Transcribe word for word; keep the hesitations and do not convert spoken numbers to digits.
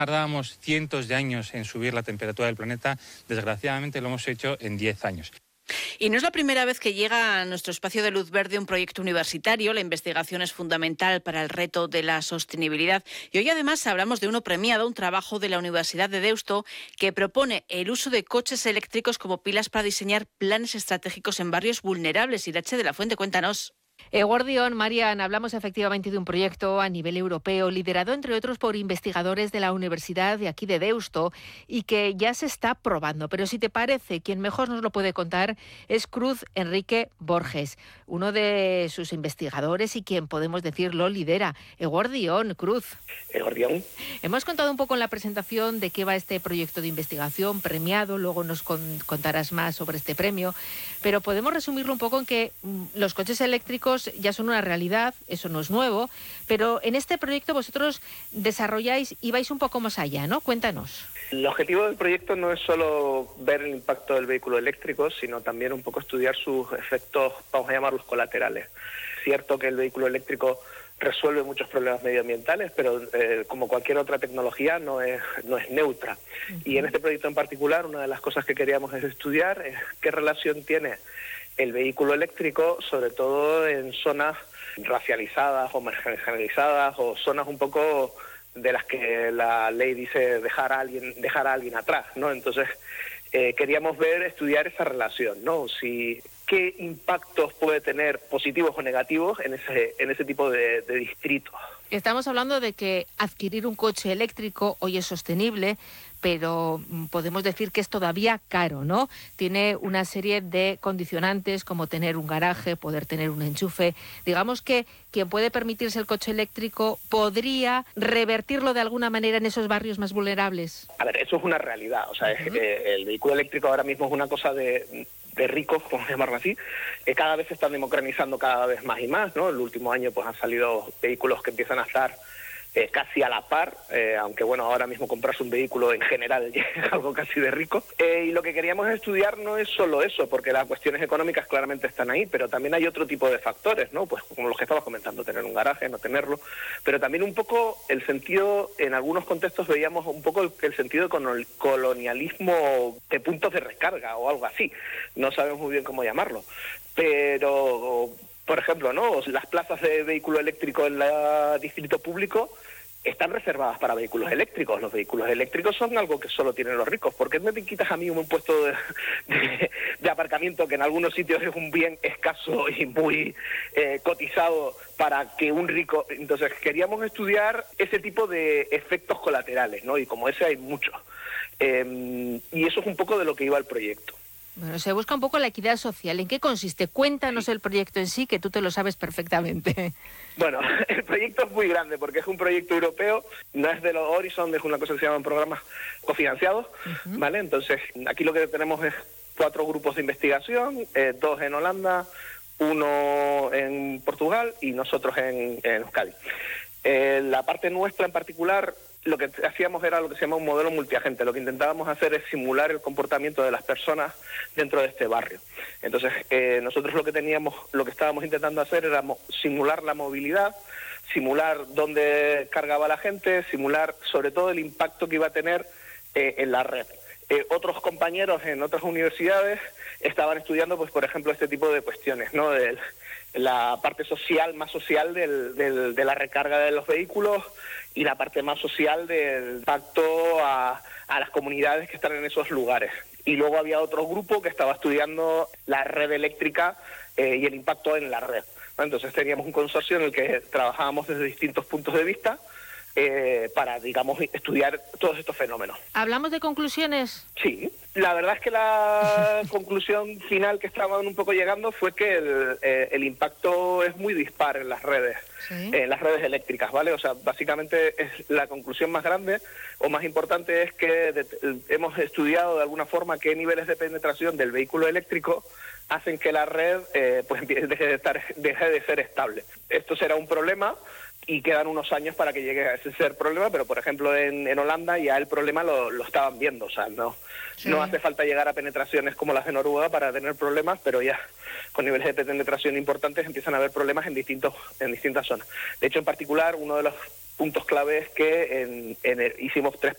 Tardábamos cientos de años en subir la temperatura del planeta, desgraciadamente lo hemos hecho en diez años. Y no es la primera vez que llega a nuestro espacio de luz verde un proyecto universitario. La investigación es fundamental para el reto de la sostenibilidad. Y hoy además hablamos de uno premiado, un trabajo de la Universidad de Deusto que propone el uso de coches eléctricos como pilas para diseñar planes estratégicos en barrios vulnerables. Irache de la Fuente, cuéntanos. Eguardión, Marian, hablamos efectivamente de un proyecto a nivel europeo liderado, entre otros, por investigadores de la Universidad de aquí de Deusto y que ya se está probando. Pero si te parece, quien mejor nos lo puede contar es Cruz Enrique Borges, uno de sus investigadores y quien, podemos decirlo, lidera. Eguardión, Cruz. Eguardión. Hemos contado un poco en la presentación de qué va este proyecto de investigación premiado, luego nos con, contarás más sobre este premio, pero podemos resumirlo un poco en que mm, los coches eléctricos ya son una realidad, eso no es nuevo, pero en este proyecto vosotros desarrolláis y vais un poco más allá, ¿no? Cuéntanos. El objetivo del proyecto no es solo ver el impacto del vehículo eléctrico, sino también un poco estudiar sus efectos, vamos a llamarlos colaterales. Es cierto que el vehículo eléctrico resuelve muchos problemas medioambientales, pero eh, como cualquier otra tecnología no es, no es neutra. Uh-huh. Y en este proyecto en particular, una de las cosas que queríamos es estudiar es qué relación tiene el vehículo eléctrico, sobre todo en zonas racializadas o marginalizadas o zonas un poco de las que la ley dice dejar a alguien, dejar a alguien atrás, ¿no? Entonces, eh, queríamos ver, estudiar esa relación, ¿no? Si qué impactos puede tener positivos o negativos en ese, en ese tipo de, de distritos. Estamos hablando de que adquirir un coche eléctrico hoy es sostenible, pero podemos decir que es todavía caro, ¿no? Tiene una serie de condicionantes como tener un garaje, poder tener un enchufe. Digamos que quien puede permitirse el coche eléctrico podría revertirlo de alguna manera en esos barrios más vulnerables. A ver, eso es una realidad. O sea, uh-huh. es, eh, el vehículo eléctrico ahora mismo es una cosa de... de ricos, como llamarlo así, que cada vez se están democratizando cada vez más y más, ¿no? El último año pues han salido vehículos que empiezan a estar eh, casi a la par, eh, aunque bueno, ahora mismo comprarse un vehículo en general es algo casi de rico. Eh, y lo que queríamos estudiar no es solo eso, porque las cuestiones económicas claramente están ahí, pero también hay otro tipo de factores, ¿no? Pues como los que estabas comentando, tener un garaje, no tenerlo, pero también un poco el sentido, en algunos contextos veíamos un poco el, el sentido de colonialismo de puntos de recarga o algo así, no sabemos muy bien cómo llamarlo, pero... Por ejemplo, ¿no? Las plazas de vehículo eléctrico en el distrito público están reservadas para vehículos eléctricos. Los vehículos eléctricos son algo que solo tienen los ricos. ¿Por qué me quitas a mí un puesto de, de, de aparcamiento que en algunos sitios es un bien escaso y muy eh, cotizado para que un rico... Entonces queríamos estudiar ese tipo de efectos colaterales, ¿no? Y como ese hay muchos. Eh, y eso es un poco de lo que iba el proyecto. Bueno, se busca un poco la equidad social. ¿En qué consiste? Cuéntanos sí. el proyecto en sí, que tú te lo sabes perfectamente. Bueno, el proyecto es muy grande porque es un proyecto europeo, no es de los Horizon, es una cosa que se llaman programas cofinanciados, uh-huh. ¿vale? Entonces, aquí lo que tenemos es cuatro grupos de investigación, eh, dos en Holanda, uno en Portugal y nosotros en, en Euskadi. Eh, la parte nuestra en particular, lo que hacíamos era lo que se llama un modelo multiagente. Lo que intentábamos hacer es simular el comportamiento de las personas dentro de este barrio. Entonces, eh, nosotros lo que teníamos, lo que estábamos intentando hacer era mo- simular la movilidad, simular dónde cargaba la gente, simular sobre todo el impacto que iba a tener eh, en la red. Eh, otros compañeros en otras universidades estaban estudiando, pues por ejemplo, este tipo de cuestiones, ¿no? De la parte social, más social del, del, de la recarga de los vehículos y la parte más social del impacto a, a las comunidades que están en esos lugares. Y luego había otro grupo que estaba estudiando la red eléctrica eh, y el impacto en la red, ¿no? Entonces teníamos un consorcio en el que trabajábamos desde distintos puntos de vista eh, para, digamos, estudiar todos estos fenómenos. ¿Hablamos de conclusiones? Sí, la verdad es que la conclusión final que estaban un poco llegando fue que el, eh, el impacto es muy dispar en las redes, ¿sí? En las redes eléctricas, ¿vale? O sea, básicamente es la conclusión más grande o más importante es que de, hemos estudiado de alguna forma qué niveles de penetración del vehículo eléctrico hacen que la red eh, pues deje de estar, deje de ser estable. Esto será un problema y quedan unos años para que llegue a ese ser problema, pero por ejemplo en, en Holanda ya el problema lo, lo estaban viendo, o sea, no, sí. no hace falta llegar a penetraciones como las de Noruega para tener problemas, pero ya con niveles de penetración importantes empiezan a haber problemas en distintos en distintas zonas. De hecho, en particular, uno de los puntos clave es que en, en el, hicimos tres